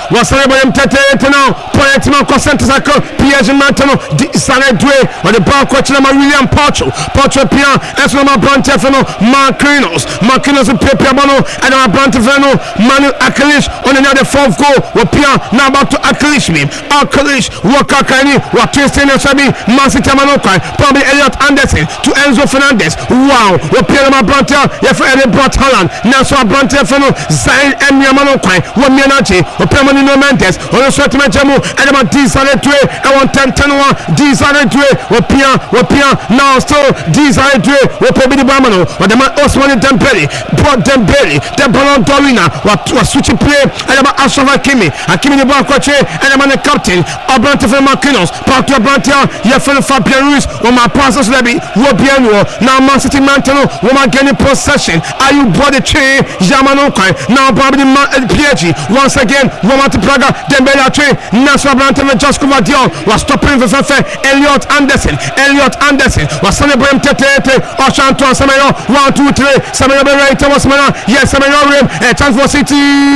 wasane boyem tete no point man consent sako PSG Mantano Sane Due or the ball coach William Porcho Pian Esno Brante Feno Marquinhos and Pepe Bono and Brante Feno Manu Akalish on another fourth goal with Pian now about to Akalish Wakakani what twisting Sabi Mansi Tamanokai probably Elliot Anderson to Enzo Fernandez. Wow, what Pian Brante Yefre brought Holland now so Brante Feno Zain Emiamanokai what Mianachi or Permanino Mendes or the Sweatman Jamu and about Sane Due and 110 D Sane Due or Pian now still D Sane Due or Pebidi Bamano or the man Osman Dembele brought Dembele the Ballon Dorina what switching play and about Ashraf Hakimi the ball coach and the captain Abrante Marquinhos part to Abrante Yefel Fabian Ruiz or my passes Levy Wobiano now Man City Mantano woman getting possession are you body chain Yamanokai now probably PSG once again Woman to Praga Dembele train Nasser Abrante just covered Dion was stopping for Elliot Anderson was celebrating Tete Oshanto Samuel 1 2 3 Samuel Beretta was mana yes Samuel Rim a chance for City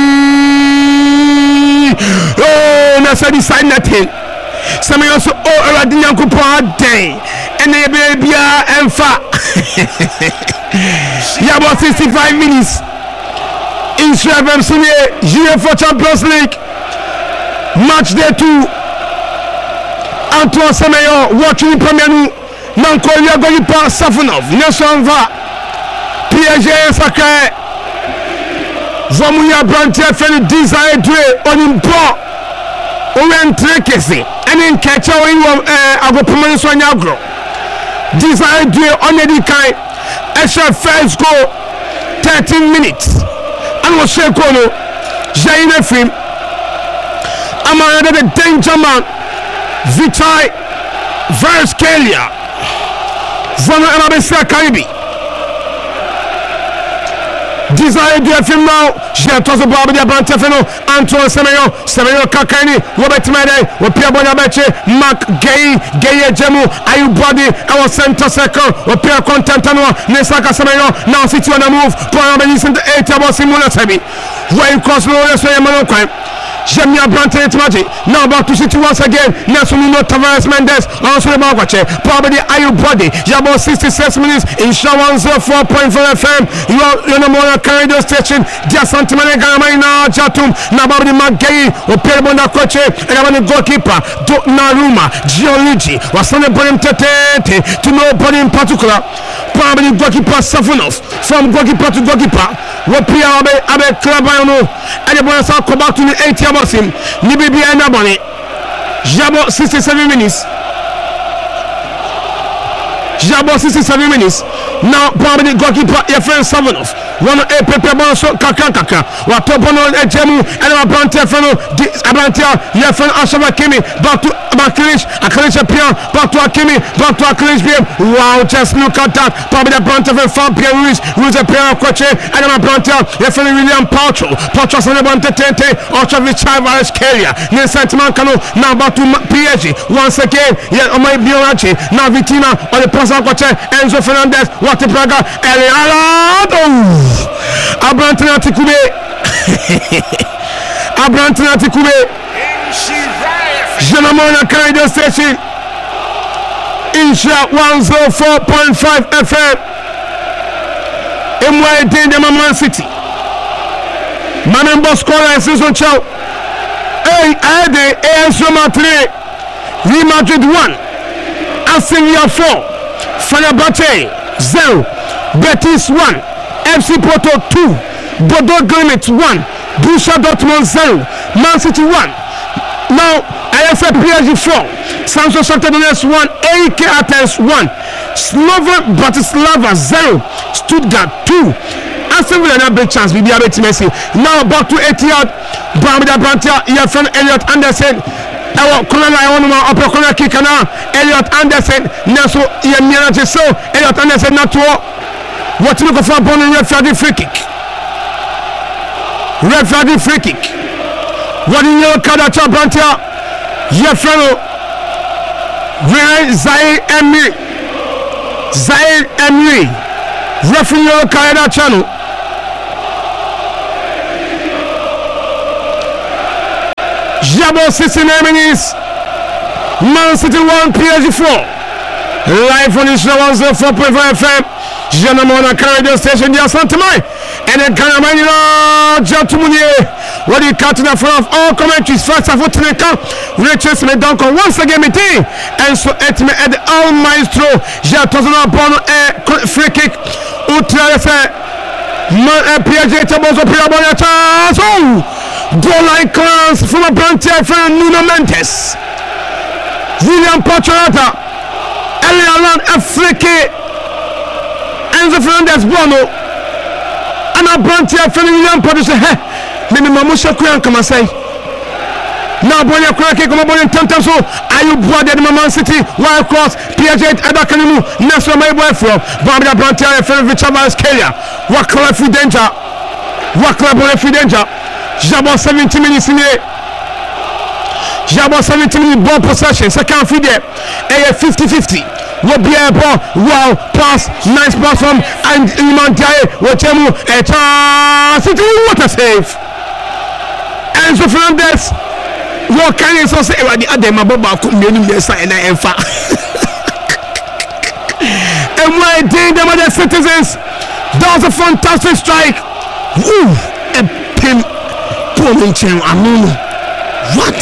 Nasser decide nothing Samuel so Radinyan Kupa day and they be Enfa yeah about 65 minutes Israel Sunday UEFA Champions League match day 2 Antoine Semedo watching Premier League Nanko Yagoyipa Safonov Nelson Va PSG Saka Vamuya Brante Feni Desire Due Onimpo Owen Trekesi and in catch Agopomani Swanyagro Desire Due Onedi Kai extra first goal 13 minutes and was Shekono Jaine Film Amara the danger man Vitai Verskelia Zana Arabesa Karibi Desire de film now j'ai tous Bob de Brantefeno Antoine Semedo Kakani Robert Mede ou Pierre Bonabeche Mark Gay Jemu Ayubadi our center circle ou Pierre Contentano Nesaka Semedo now sit on the move pour listen to 8 about Simona Sebi where cross no so Yamano J'aime bien Brante Magic. Now about to see once again. Nelson Tavares Mendes. Also the Bagwache. Probably Ayubadi. You about 66 minutes in Show 104.4 FM. You know more radio station. Dia Santimane Garamina Jatum. Now about the Magay. Or Perbonda Coche. And about the goalkeeper. Naruma. Gioligi. Was on the bottom tete. To nobody in particular. Probably goalkeeper Safonov. From goalkeeper to goalkeeper. What Pia Abe Clabano. And the boys are come back to the 80 him. Nibibi and Abone. Jabo 67 minutes. Now probably goalkeeper Efren Safonov. One a Pepe Bonso Kaka. What Topono Ejemu and Abrante Feno Abrantia Yefren Ashava Kimi back to Akalish Pian back to Akimi back to Akalish Pian. Wow, just look at that. Probably the Abrante Fabian Ruiz a pair of Coche and Abrantia Yefren William Porcho Sanabante Tente Ochavi Chavares Kelia Nesant Mancano now back to PSG once again. Yet Omai Biorachi now Vitina on the Pasa Coche Enzo Fernandez what the Braga Elialado Abrantina Tikube Janamona Canada Station Insha 104.5 FM MYD de Man City Manembo Scola Season Chow Ade AS Roma 3 Real Madrid 1 Aston Villa 4 Fenerbahce 0 Betis 1 FC Porto 2 Bordeaux Glimmet 1 Borussia Dortmund 0 Man City 1 now AFC PSG 4 Samsung Shakhtar Donetsk 1 AEK Athens 1 Slovan Bratislava 0 Stuttgart 2 Aston Villa na big chance we be able to Messi now back to Etihad Bramida Brantia your friend Elliot Anderson Colonel Iwanuma upper corner kick na Elliot Anderson Nelson Yemiana so Elliot Anderson not to what you look for born referee free kick what in your card at Brantia your friend Zaire Emery referee your card channel Jabo 69 minutes. Man City 1, PSG 4. Live on Isra 104.5 FM. Janamona radio station de Santamai. And then Kanamanino Jatumunier. What do you cut in the front of all commentaries? First of all, Richards Medonko once again meeting. And so at me at the Al Maestro. Jatozana Bono free kick. Utra PSG Taboso Pirabona chance. Oh! Goal line clearance from a Brantier friend Nuno Mendes. William Pacharata. Elialan Afrique. Enzo Fernandez Bono. And a Brantier friend William Pacharata. Hey, Mimi Mamusha Kuyan come and say. Now Bonia Kurake come on in 10 times. So are you boarded Man City? Wild cross. PSG Adakanimu. Next one my boyfriend. Barbara Brantier friend Richard Kenya. What club for danger? What club for danger? Jabo 70 minutes in here. Jabo 70 minutes ball possession. Second feed there. 50-50. What be a ball? Wow, pass, nice pass from and Imantiae. Whatever a chance. What a save. Enzo Fernandez. What can you say about the other Mababa could be and I am far. And why did the other citizens? That was a fantastic strike. Woo! A pin. What?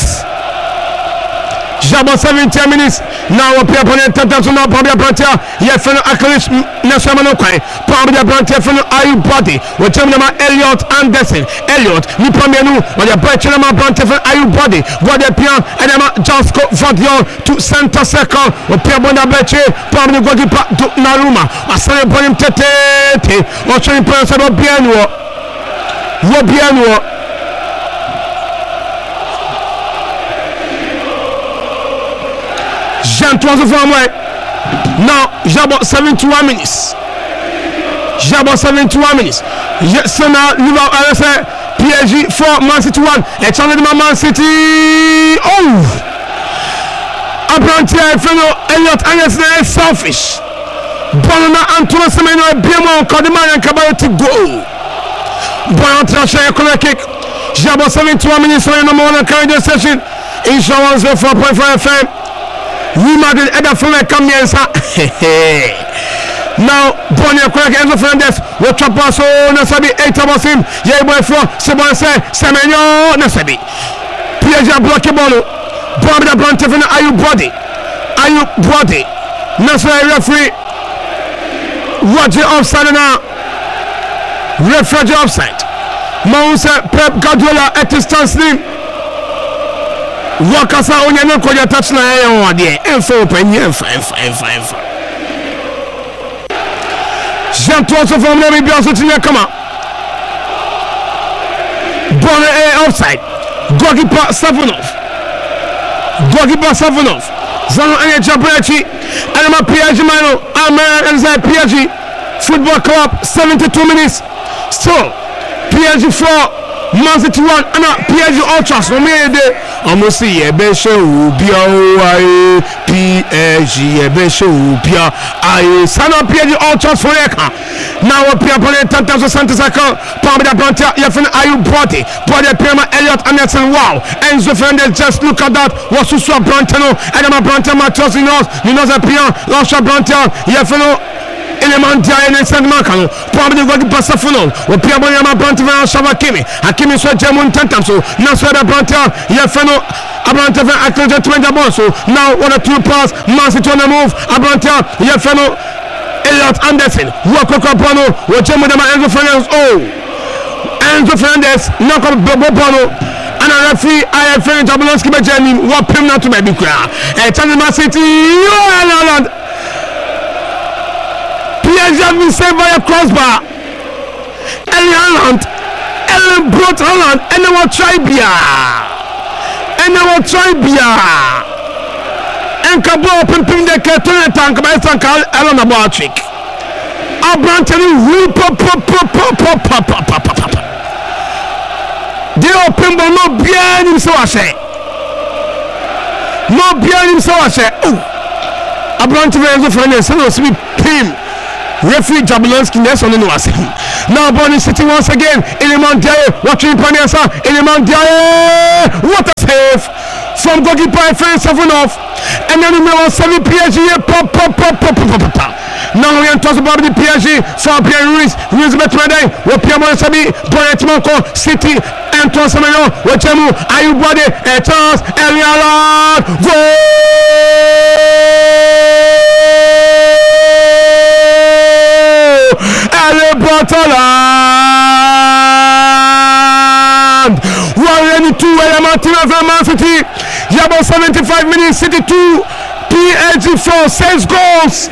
Jabo 70 minutes. Now we play opponent Tantam now Pambia Brantia. Yes, fellow Akalish Nasamano Kwai. Pambia Brantia fellow Ayu Body. We tell them Elliot Anderson. Elliot, ni Pambianu. We are breaking them Brantia fellow Ayu Body. What they play and them just go Vadion to center circle. We play Bonda Beche. Pambia goalkeeper to Naruma. Asane Bonim Tete. We try to play Sabo Bianwo. Wobianwo. Jean Toiseau now Jabo 71 minutes. Jabo 71 minutes. So now Liverpool PSG 4 Man City 1. And challenge Man City. Oh! Abrantier fellow Elliot Anderson is selfish. Bonana Antoine Semeno Biemo Kodima and Kabalo to go. Bonana Shaya corner kick. Jabo 71 minutes. So number 1 current session. Insurance 4.5 FM. We might ever from a Camienza. Now, Bonia Crack Enzo Fernandez. What Chapaso Nasabi 8 hours him. Yay boy for Sebanse Semenyo Nasabi. PSG block Bono. Bobby Brantefin. Are you body? Are you body? National referee. Watch it offside now. Referee offside. Mount Pep Guardiola at his stance name. Wakasa onyane koja touch na yeye wade emfa opanyi emfa Jean Toiseau from Namibia also tinya kama ball outside goalkeeper Savinov Zano anya Jabrechi and my PSG mano Amen and PSG Football Club 72 minutes still PSG 4 Man City 1 and PSG Ultras no me dey almost see ebe show bia o PSG ebe show bia ai sana PSG Ultras for eka now we play opponent Tantam Santos Aka Pambia Brantia yefin Ayu Body Prema Elliot Anderson wow Enzo Fernandez just look at that was so Brantano and my Brantia Matos knows a pian Lasha Brantia yefin Elementia and Saint Marcano, probably got the Passafuno, or Piabona Brantiva Shavakimi, Akimi Swajamun Tantamso, Naswada Branta, Yafano, Abrantava Acrojet Bosso, now 1 or 2 pass, Mancitona move, Abranta, Yafano, Elliot Anderson, Wakokapano, Wajamudama Enzo Fernandez, Enzo Fernandez, knock up Bobono. And a referee, I have finished Jablonski by Jenny, what pim not to my big crowd, and Tanama City, PSG have been saved by a crossbar. Ellen brought Holland, and they will try beer. And Cabo pimping the carton tank by Sanka Ellen about trick. Our Brantony whoop pop. They open but no beer him so I say. Oh, a branch of Enzo Fernandez, so sweet pin. Referee Jablonski Nelson was now Bonnie City once again. Elementia watching Paniasa. Elementia. What a save! from goalkeeper friend 7 off and then number 7 PSG pop. Now we are talking about the PSG for Pierre Ruiz Betwade wo Pierre Sabi Bonetmanko City Antoine Semenyo wo Chemu Ayubade Charles Eliala goal Ale Bortoland 1-2 element of Man City. Yabo 75 minutes City 2 PSG 4 6 goals.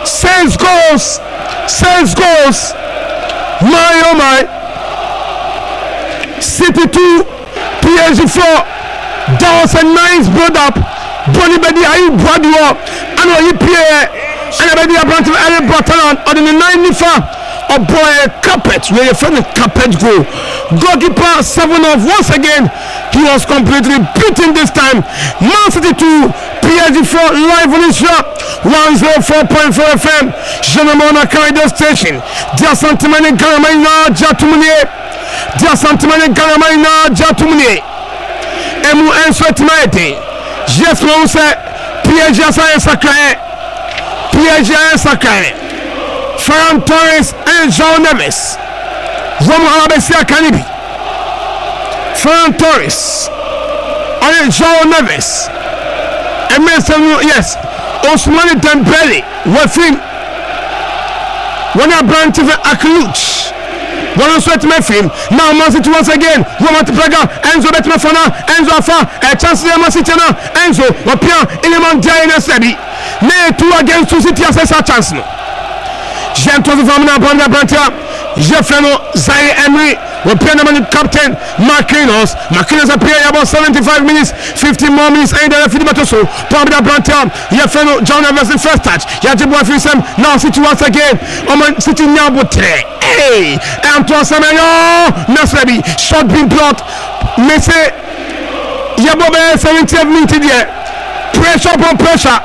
My City 2 PSG 4. That was a nice build up. Bonnie Bedi are you brought you up? I know you play and I bedi about to Eric Barton on the 95 a boy carpet where your friend carpet go. Goalkeeper 7 off once again. He was completely beaten this time. Man City 2 PSG 4 live on his shop 104.4 FM. Janamona Radio Station. Dia Santimane Garamaina Jatumune. Emu Enswet Maete. Yes, mon say PSG Sakae. Ferran Torres and João Neves. Romo Alabesia Kanibi. Ferran Torres and João Neves. And yes, Ousmane Dembele with him. When I brand to the Akluch. One on sweat Mefim. Now Man City once again. Roman Praga. Enzo Betmafana. Enzo Afa. A chance to Man City now. Enzo. Wapia. Iliman Diana Sebi. Ne 2 against 2 City as a chance no. Gentle Famina Banda Brantia. Jeffreno Zaire Emery. Wapia the captain Marquinhos appear about 75 minutes 15 more minutes and then Fidibatoso Pabda Brantia Jeffreno John Evans in first touch Yajibu Afisem now City once again Oman City Nyabotre. Hey, Antoine Semenyo Nasrebi shot being blocked. Messi Yabobe 70th minute there. Pressure upon pressure.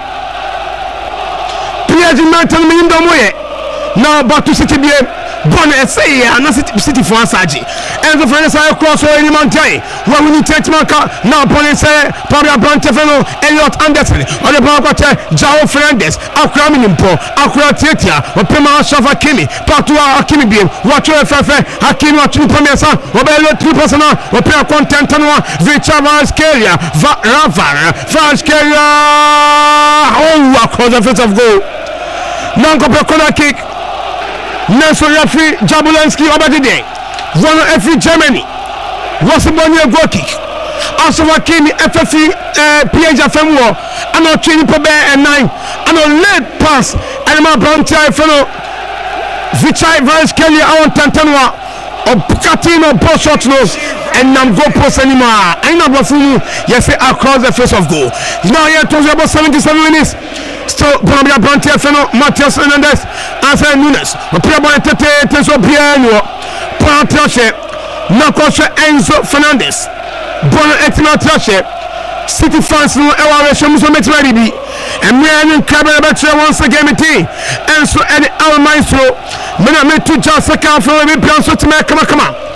PSG Mountain Mindomoye. Now back to City BM. Bonne say na City for Asaji. And the friends are across or any mountain. When we need to now Bonne say Pablo Brantefano, Elliot Anderson, on the Bancote, Jao Fernandez, Akra Minimpo, Akra Tietia, or Pema Shafa Kimi, Patua Akimi Beam, Watcher Fefe, Hakim Watchu Pomesa, Obelo Tripasana, or Pea Contentanua, Vichavas Keria, Ravara, Keria. Oh, across the face of goal. Non-copper corner kick. Nelson Referee Jabulanski Obadide. One every Germany. Rosabonia goal kick. Also Wakimi FFE PHFM war. And our training per bear and 9. And our late pass. And my Brantia fellow Vichai Vice Kelly Awan Tantanwa. Or Catino post shot nose. And now go post anymore. And now Bafumu. Yes, across the face of goal. Now here to about 77 minutes. Still, Bambia Brantia Feno, Matias Hernandez, Ansel Nunes, Piabo Tete, Teso Piano, Pantrache, Nakosha Enzo Fernandez, Bono Etina Trache, City fans no evaluation Muso Metradi, and Mian Cabin Batcher once again with tea, and so Eddie Al Maestro, Mena Metu Jasaka from the Pianso to make come.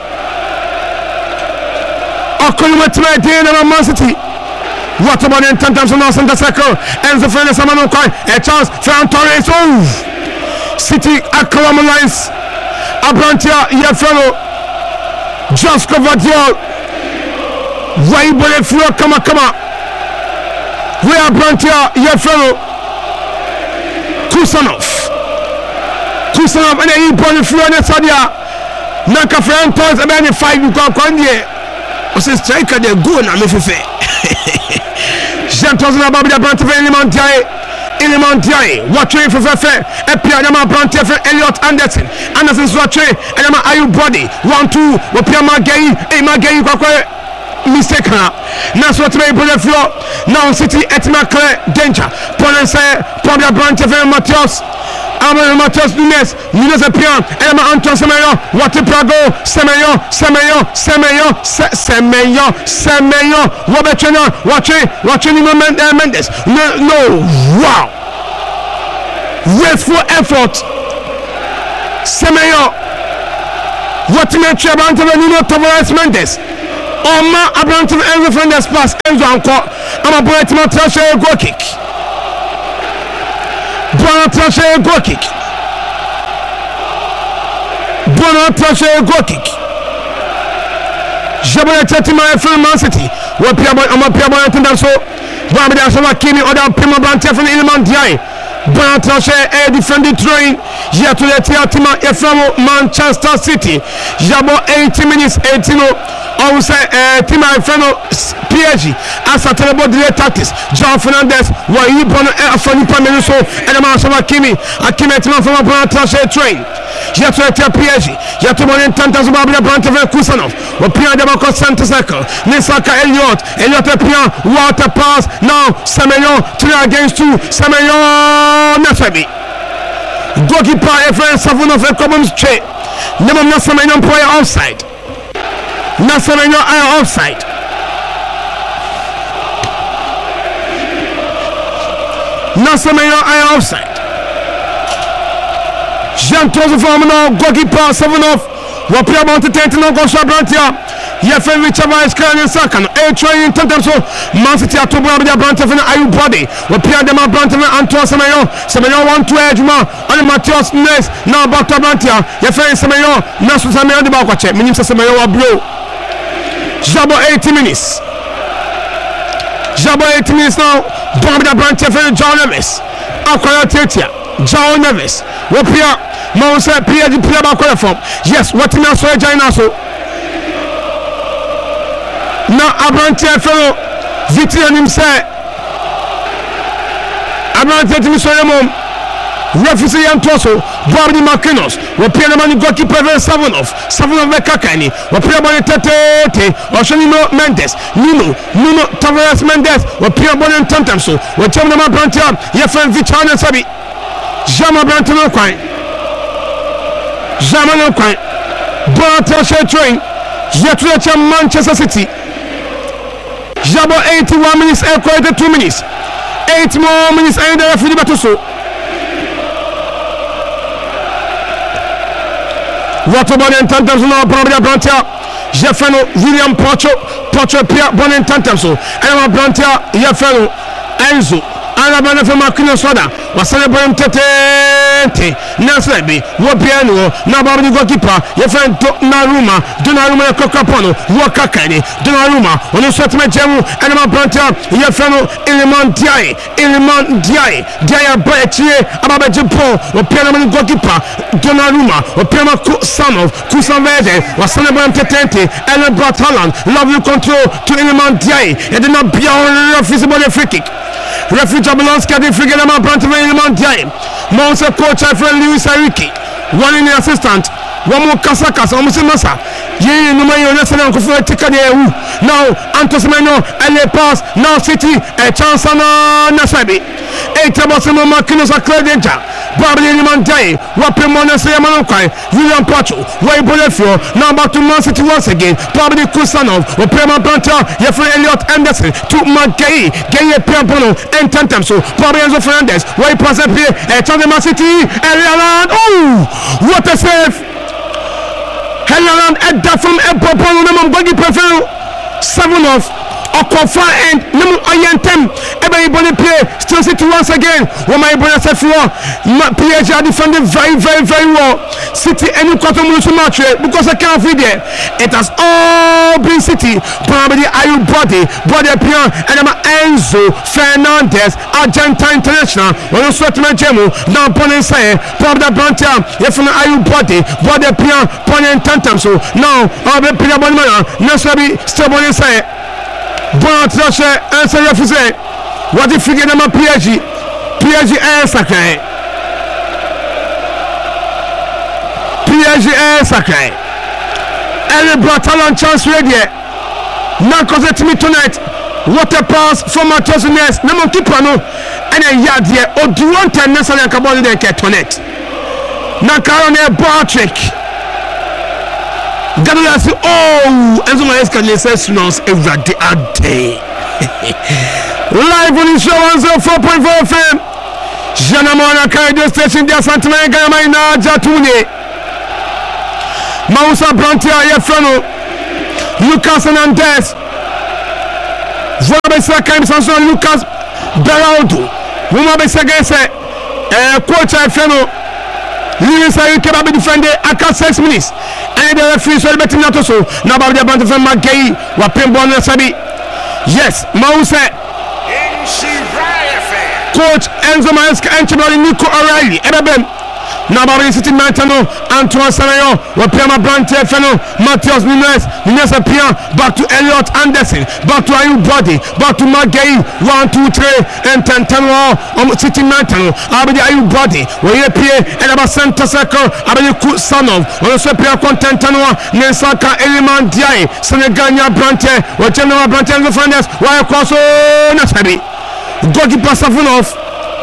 Okulumatra Dana Man City. What about in 10 times on the center circle? Enzo Fernandez Samano Coin, a chance, Ferran Torres, City acclimatized, Abrantia, Yafrano, Josko Vadiol, Waibole Flo, Kama, we are Abrantia, Yafrano, Kusanov, and he brought Flo and Sadia, Naka Ferran Torres, and then 5 you can't come here. What's a striker? They're good, I'm if you fair. Jean-Thomas Babida Brantier Elementary, watching for Fefe, Epianama Brantier for Elliot Anderson watching, and Ayu Body, 1-2, Wapiama Gay, Magay, mistake now. That's what they put the floor. Now City Etmacle danger. Ponense, Pablo Brantier for Matheus. Matheus Nunes appear, Emma Anton Semenyo, Watiprago, Semenyo, Robert Chenna, watching Mendes. No, wow. Wasteful effort. Semenyo, what match about Nuno Tavares Mendes. Oma Abraham Enzo Fernandez pass Enzo encore I'm a boy to my treasure goal kick. Bono treasure goal kick. Bono treasure goal kick. Jabba Tati my friend Man City. What Piabo, I'm a Piabo and so. Bobby Dasha Kimi or the Prima Blantia from Ilman Diai. Bono treasure a defending train. Yet to the Tiatima from Manchester City. Jabo 80 minutes 18. I will say, team my friend PSG as a terrible delay tactics. John Fernandez, where he born a funny Pamenuso, and a man of Akimi from a brand train. Yet to PSG, yet to 110,000 Babylon Brandt of Kusanov, or Pierre Debaco Santa Circle, Nisaka Elliot, Pierre, water pass, now Samuel 3 against 2, Samuel Nasabi. Goalkeeper Efrain Savunov and Commons Che, Nemam Nasaman player outside. Nasaman outside. Nasaman outside. Jean Tozofamano, goalkeeper Savunov, Wapia Mountain, no go Shabrantia. Yefen Richava is carrying second. A train in Tantamso, Man City at Tobabia Brantavan, Ayu Body, Wapia Dema Brantavan, Antoine Samayo, Samayo 1 to Edgema, and Matthias Ness, now back to Brantia, Yefen Samayo, Nasu Samayo de Bacache, Minister Samayo Bro. Jabo 80 minutes. Jabo 80 minutes now. Bobby Brantia for John Neves. Akoya Tetia. John Neves. Wapia. Moussa Pia di Pia Bakoya from. Yes, what in also Jaina so. Now Abrantia fellow Vitian himself. Abrantia Timisoyamom. Referee Antoso, Bobby Marquinos, Wapia Mani goalkeeper Savunov Kakani, Wapia Boni Tete, Oshanino Mendes, Nuno Tavares Mendes, Wapia Boni Tantamso, Wachama Brantia, Yefan Vichana Sabi, Jama Brantano Quine, Jamano Quine, Bonatosha train, Yatuacha Manchester City, Jabo 81 minutes, equated 2 minutes, 8 more minutes, and the referee Batuso. Water Bonin Tantamso, Bobby Brantia, Jeffano, William Porcho, Pierre Bonin Tantamso, Emma Brantia, Jeffano, Enzo, Alabama from Marquino Soda, was celebrating Tete, Nasabi, Wapiano, Nababni goalkeeper, Jeffan Donnarumma, Cocapono, Wakakani, Donnarumma, on the settlement Jemu, Emma Brantia, Jeffano, Iliman Diai, Dia Baetie, Ababajipo, or Piano goalkeeper, Donnarumma, or Piano son of Kusanvede, was celebrating Tete, Ellen Bratalan, lovely control to Iliman Diai, and did not be a feasible free kick. Referee Jablonski had free game about Iliman Diai. Monster coach friend Luis Ariki, one in the assistant, one more Kasakas, almost in Massa. Ye no man on for now Antosmeno and the pass now City a chance on Nasabi 8 Tabasimo Marquinos are clear danger Bobby Liman Day Wapi Monasay Manokai William Pacho Way Bolefio now back to Man City once again Bobby Kusanov or Prema Banta Jeffrey Elliott Anderson to Magai Gay Piabono and Tantamso Bobby Enzo Fernandez Way pass up here a chance Man City and oh what a save Helland at that from Epopon, Nambogi Prefer, Savunov, Okofa and Namu Ayantem, everybody play, still sit once again. When my brother said for PSG are defending very well. City any quarter match because I can't feed it. It has all been City, probably Ayu Body appear, and I'm Enzo Fernandez, Argentine international. When you sweat my Jemu, now Ponen say, probably Brantia, if an Ayu Body appear, Ponen Tantam. So now, I'll be Peter Bonmana, Nasabi, still Ponen say. Bon Trashe, answer refusé. What if you get them a PSG est sacré. PSG est sacré. Elle brought talent chance ready. Now cause it to me tonight. What a pass from Matthias Ness. Nemo Kipano. And a yard here. Or do you want to necessarily Cabon de Catonet? Now Caron bar trick. Gabriel oh, Enzo Maesca says every day. Live on the show on 4.4 FM. Janamona Kaido Station de Santana Gamaina Jatune. Mausa Brantia Yefrano. Lucas Hernandez. Zobe Esa Kaim Sanson Lucas Beraldo. Wuma be say coach Feno. Lewis Ayuk keba be defend aka 6 minutes. And the referee so better not so. Na ba de bant from Magay wa pembo na sabi. Yes, Mause. Coach Enzo Maresca and Nico O'Reilly. Ebeben. Nabari City Mantano, Antoine Sanayo, Wapema Brante Feno, Matheus Nunes appear, back to Elliot Anderson, back to Ayub Body, back to Magay, 1, 2, 3, and Tantano, City Mantano, Abadi Ayub Body, where you appear, and about Santa Circle, Abadi Kusanov, or the appear Contentano, Nensaka, Eliman Diaye, Senegania Brante, or General Brante and the Flanders, why across Nasabi, Goalkeeper Safunov,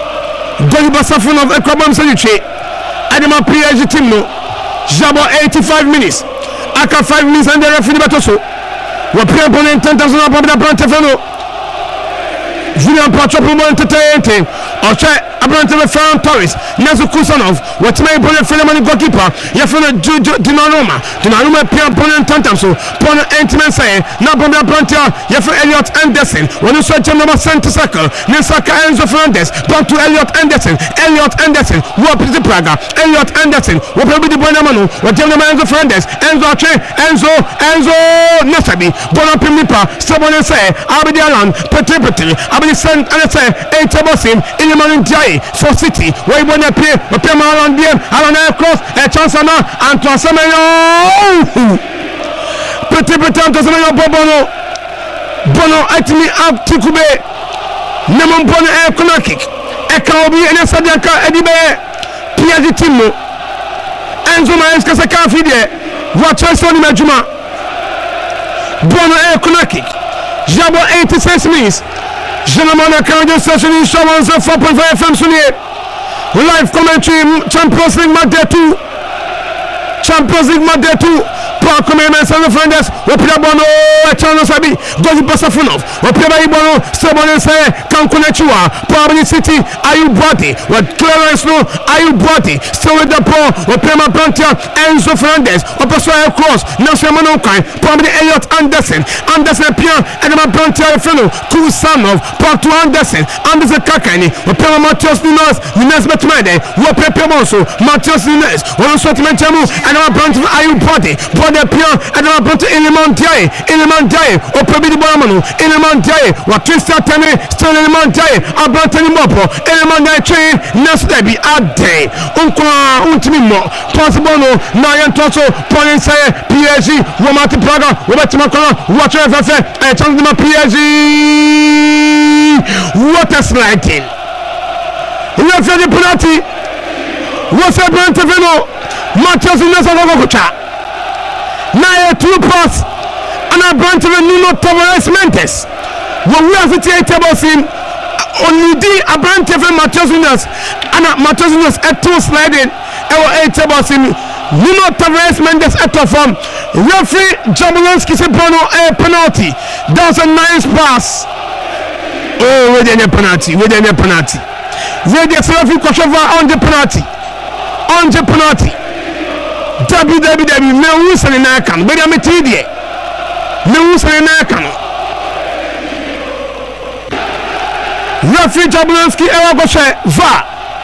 Ekwabam Salucci. Adema PSG team no Jabo 85 minutes aka 5 minutes and the referee batoso wa play opponent 10,000 up the Brante Feno Julian Pacho pour entertainment Oche Abrante Ferran Torres Nazo Kusanov what may opponent Fenomen goalkeeper ya Feno Dinaruma play opponent 10,000 so pour intimate say na bomba Brante ya for Elliot Anderson when you search number center circle Nensaka Enzo Fernandez back to Elliot Anderson what is the Praga Elliot Anderson what will be the Bonamano what Enzo Fernandez Enzo Nasabi Bonapimipa Sabone say Abidi Alan Petri Abidi Sent and say Etabosim Iliman Diaye for City where you want to play Alan DM Alan Cross Chancellor Antoine Semenyo Petri Antoine Semenyo Bono Atimi Abtikube Nemon Bono Corner kick Ekaobi and Sadiaka Edibe PSG team Enzo Maresca Sakafide Watch Sony Majuma Bono corner kick Jabo 86 minutes Genamana Canadian Station in Shawans 4.5 FM Sunny live commentary Champions League match day 2 Commitments and the friends, Wapiabono, Channel Sabi, Gozi Basafunov, Wapia Ibono, Sabon say, Kankunechua, Poverty City, Ayub Body, what Clarence no, Ayub Body, still with the ball, Wapema Brantia, Enzo Fernandez, Wapasoya Cross, Nelson Manokai, Poverty Elliot Anderson Pian, Edema Brantia Feno, Kusanov, Park to Anderson Kakani, Wapema Matheus Nunes Betmede, Wapia Monso, Matheus Nunes, Wonosotimentemu, Edema Brantia Ayub Body, Pia and I brought Iliman Diaye, or Pebidi Boramano, Iliman Diaye, what Tristan Tene, still Iliman Diaye, I brought any mopo, Iliman Diaye train, Nastebi, a day, Untimimo, Possible, Nayan Toso, Pauline Saye, PSG, Womati Praga, Robert Macron, Watcher FFA, and Chandima PSG, what a sliding. Referee penalty, what's a brand of Vino, Matheus Nunes Now 2 pass and a branch of Nuno Tavares Mendes. When we have the table sim, only a branch of Matheus Nunes and Matheus Nunes at 2 sliding. Our 8 table sim, Nuno Tavares Mendes at the form. Referee Jablonski said Bono a penalty. That's a nice pass. Oh, where the penalty? Where the referee Koshova on the penalty. WWW me wusa ni na kan be da metidie me wusa ni na kan referee Jablonski ewa go she va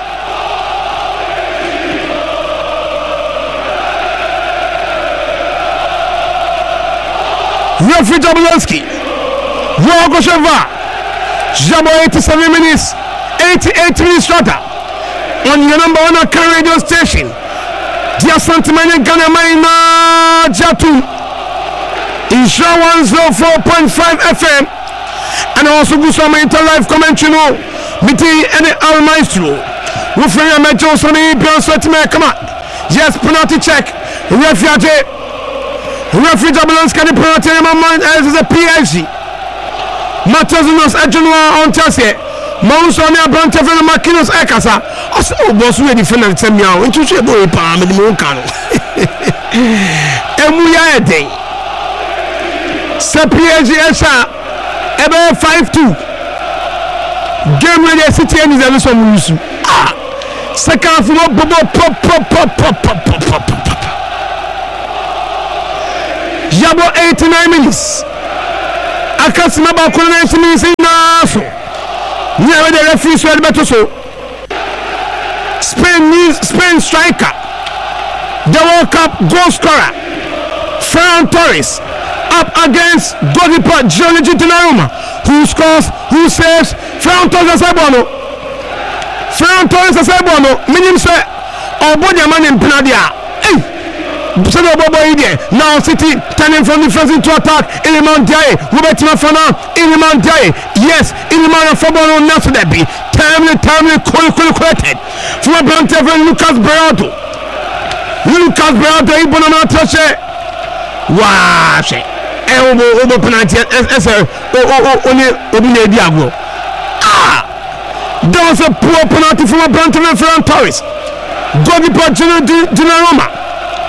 referee Jablonski wa go she va Jabo 87 minutes 88 minutes rather on your number 1 radio station Dear Santimania Ghana Maina Jatu Isha 104.5 FM and also Gusama Inter live commentary no Miti and Al Maestro Wufrenya Mejo Sami Bion Sweatime come on yes penalty check referee Jablonski the penalty as a PSG Matheus Nunes Adjunwa on Chelsea Moussa ne Brante Feno Makinos Ekasa o boss we defend them now into boy pa me mo kan emu ya eden PSG esa ebe 5-2 game where the City and is so musu second half no bobo pop Jabo 89 minutes Akasima ba 90 minutes Never the referee said better so. Spain striker, the World Cup goal scorer, Ferran Torres, up against goalkeeper Gianluigi Donnarumma, who scores, who saves. Ferran Torres as Ebono. Ferran Torres as Ebono. Minim say, oh boy, the man in Pinadia. Hey. So the boy there now City turning from defense into attack. Iliman Diaye, Robert Mafana, Iliman Diaye. Yes, Iliman football on Nasu Derby. Timely, collected from a brand of Lucas Berardo. Lucas Berardo, Ibona Touche. Wow, Obo penalty. Only Diago. That was a poor penalty from a brand of Ferran Torres. Goalkeeper Donnarumma.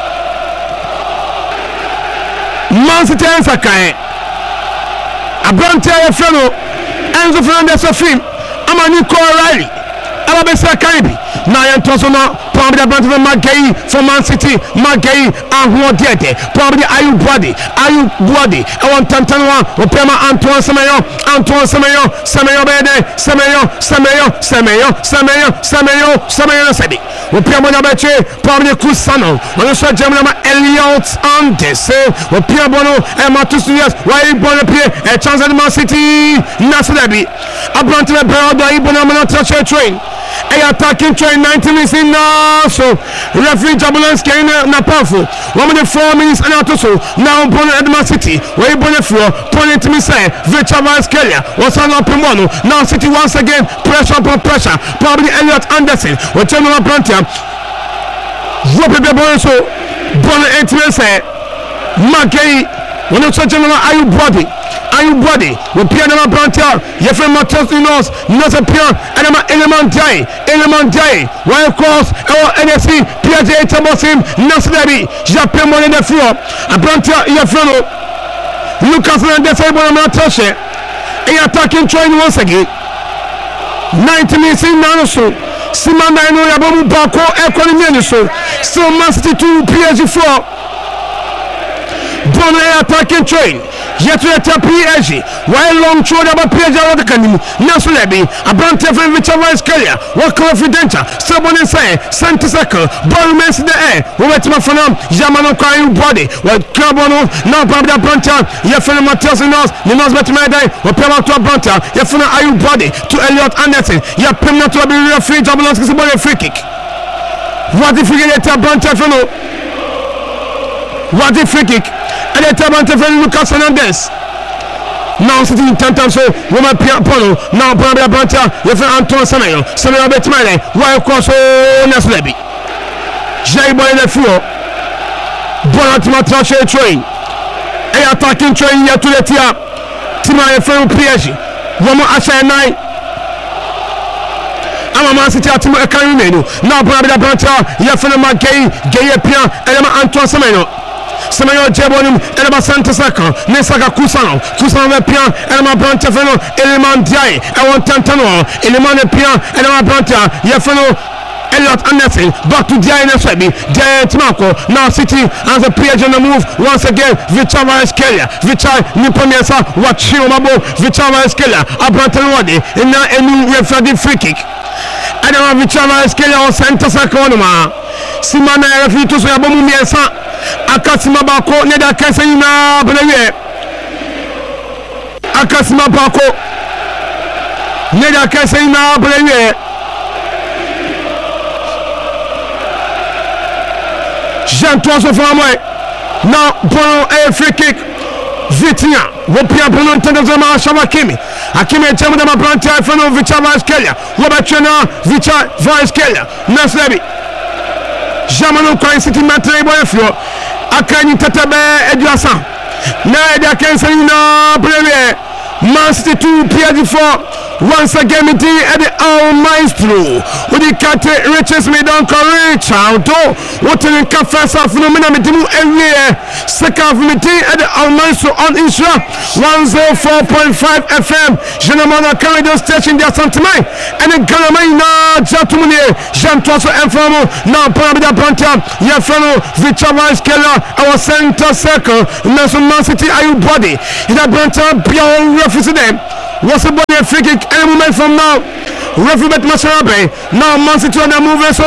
Man City and Sakai. Abrante Freno, Enzo Fernandez of him, Amaniko O'Reilly, Alabesa Karibi. Now I'm tossing out probably the brand of Magay from Man City, Magay and Huodiete, probably Ayub Wadi, I want Tantanwa, Opema Antoine Semeyo Bede, Semeyo Sedi, Opema Nabeche, probably Kusano, when you saw Gemma Elliot and Desse, Opia Bono, and Matus Diaz, why Bonapie, a chance at Man City, Nasabi, Abrante Berardo, Ibonamana touch a train. A attacking train 90 minutes in now. So referee Jabulanski na powerful 1 minute 4 minutes and out so now Bono Edman City where you Bono floor point to me say Victor Vasquez was on up in one now City once again pressure upon pressure probably Elliot Anderson or General Brantia Robbie Bono so Bono 8 minutes say Magay when you say General Ayub Body with Piano Brantia, Yefren Matos Dinos, Nasapia, Element Day, while of course, our NSC, PJ Tamosim, Nasdabi, Japin on the floor, a Brantia Yefreno, Lucas and Desable Matoshe, a attacking train once again. 90 minutes in Nanoso, Simanda and Yabamu Bako, Economy, so Man City 2, PSG 4. Bono attacking train. Yet we attack PSG. While long throw about PSG out the canyon. Nasulebi, a brand of Victor Vasquez. What confidential? Someone inside. Center circle. Ball remains in the air. We went to my phone. Yamano Kayu body. What Carbono. Now Babda Branta. Yafana Matthias in us. Ninos Betmada. Or Pema to a Branta. Yafana Ayu body. To Elliot Anderson. Yapemna to a real free Jabalans is about a free kick. What if we get a Branta Feno? What if free kick? And the Tabante friend Lucas Hernandez. Now sitting in 10 times so woman Pierre Polo. Now Branda Branta, you find Antoine Semeyo Betmane, while across Naslebi. Jay Boy in the floor. Bonatima Trache train. A attacking train here to the Tia. Tima friend PSG. Woman Asha and I. I'm a Man City at Timo Ekanimeno. Now Branda Branta, you find Magay, Gay Pia, and Antoine Semeyo. Semeyo Jebonum, Elba Santa Saka, Nesaka Kusano Pian, Elma Branta Feno, Eliman Diaye, Ewan Tantano, Eliman Pian, Elma Branta, Yefeno, Elliot Anderson, back to Diaye Neswebi, Diaye Timako, now City has a PSG on the move, once again, Victor Vasquez, Victor Nipomesa, Wachio Mabo, Victor Vasquez, Abrante Wadi, and now a new referee free kick. And now Victor Vasquez on Santa Saka, Simana referee to Soyabomu Miesa. Akasima Bako Neda Kasina Belewe Akasima Bako Neda Kasina Belewe Jean-Toi Sofamwe. Now Bono a free kick Vitinha Wopia Bono Tendazama Shavakimi Akime Chamadama Branta Feno Victor Vasquez Robert Chena Victor Vasquez Naslebi Jamano Coin City Matre Boyflo Akani Tatabe Edwasa Nada Kansina Premier Man City 2 PSG 4 once again it at the Al Maestro with the cat riches me don't courage out what in the first half phenomena me do every second half me at the Al Maestro on Isra 104.5 FM Jenamana Canada station there Santimai and then Galamai na Jatumuni Jean-Toi Informo now Parabida Branta Yafano Victor Vasquez our center circle Nelson Man City Ayub Body in that Branta beyond reference them What's the body free kick any moment from now? Referee Bet Masarabe. Now Man City on the move. So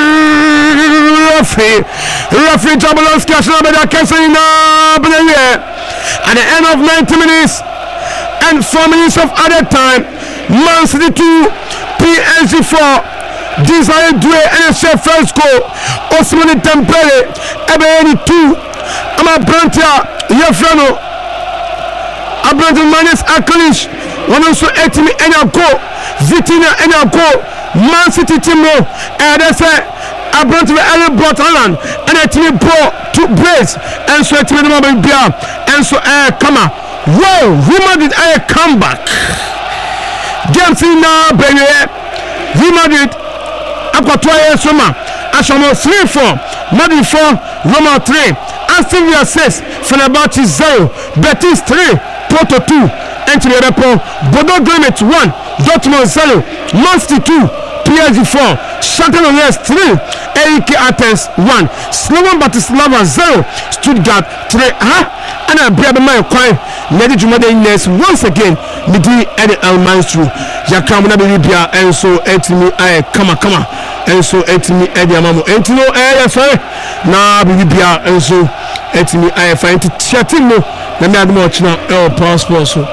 referee Jablonski Ashanabeda cancelling now. At the end of 90 minutes and 4 minutes of added time, Man City 2, PSG 4. Desire Due NSF first goal. Osmani Dembele Ebeni 2. Ama Brantia Yefrano Abranton Manes Akalish. One also 80 and a goal. Vitina and a goal. Man City team and that's it. Abranton Ellen brought Holland and a team brought 2 brace and so a team and so come on. Wow, Real Madrid a comeback. James now baby. Real Madrid Aquatoya Soma Ashamo 3-4 Madrid 4 Roma 3 Aston Villa 6 Fenerbahce 0 Betis 3 Porto 2 Entry Repo Bodo Glimt 1 Dortmund 0 Man City 2 PSG 4 Shakhtar Donetsk 3 AEK Athens 1 Slovan Bratislava 0 Stuttgart 3 and I bring my coin Lady Jumada Ines once again Midi and El Maestro Yakamuna Bibia and so etimi I kama and so etimi Eddie Amamo Entino sorry na Bibia and so etimi I find to Chatino na me admo china El Passport so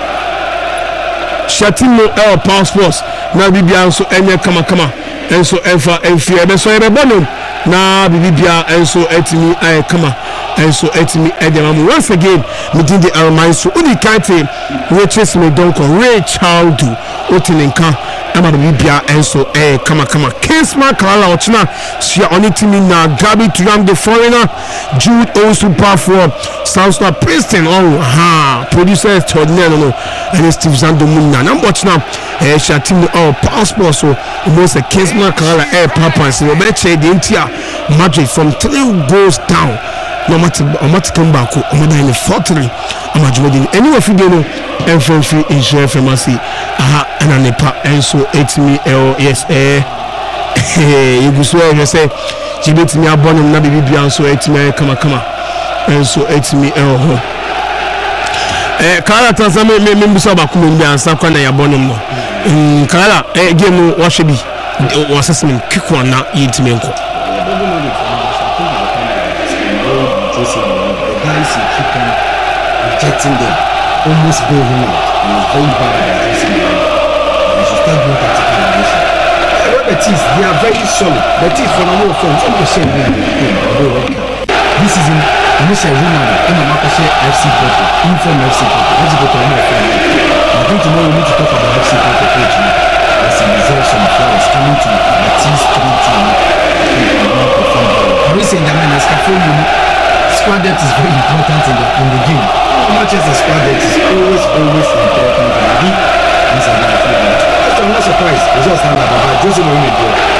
Chatino El Passport na Bibia and so enye kama and so Enfa Enfia be so ebebono na Bibia and so etimi I kama and so etimi Ediamamu once again me did the Armai so udi kante Riches me donko Ray Chaldu otinenka ama Bibia and so kama Kingsman Kalala ochina shia onitimi na Gabi Turam the foreigner Jude also for Southstar Princeton producer extraordinaire no and Steve Zando Munna na watching Shatimo Passport so almost a Kingsman Kalala papa so be che the entire Madrid from 3 goals down no matter come back on the 4-3 I'm joining any of you know FFP in share pharmacy and an epa and so etimi yes you go so you say jibet me abon na bibia so etimi kama and so etimi kala transame me mbusa ba kuma mbi ansa kwa na yabonum no kala game wa hwe bi assessment kiko na yitimi nko the guys keep on rejecting them, almost bailing out, and it's very bad at addressing them. They should start doing tactical innovation. Betis, they are very solid. Betis, for the whole firm, some of the same this season, initial Ronaldo, in the market FC Porto, inform FC Porto, let's go to another firm. I think tomorrow we need to talk about FC Porto coach. As he deserves some flowers coming to Betis 3 team. Paris Saint-Germain has squad depth is very important in the game. Manchester squad depth is always important in the league. I'm not surprised. Results stand up, but Jose Mourinho